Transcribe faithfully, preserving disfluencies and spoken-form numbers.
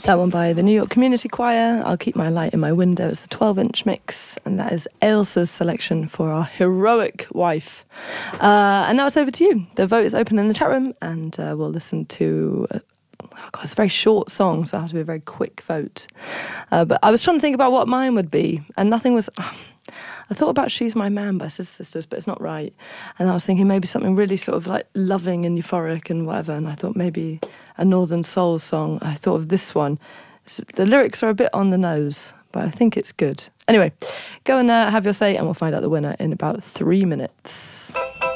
That one by the New York Community Choir, I'll Keep My Light in My Window. It's the twelve-inch mix, and that is Ailsa's selection for Our Heroic Wife. Uh, and now it's over to you. The vote is open in the chat room, and uh, we'll listen to... Uh, oh God, it's a very short song, so it'll have to be a very quick vote. Uh, but I was trying to think about what mine would be, and nothing was... Oh, I thought about She's My Man by Sister Sisters, but it's not right. And I was thinking maybe something really sort of like loving and euphoric and whatever, and I thought maybe a Northern Soul song. I thought of this one. So the lyrics are a bit on the nose, but I think it's good. Anyway, go and uh, have your say, and we'll find out the winner in about three minutes.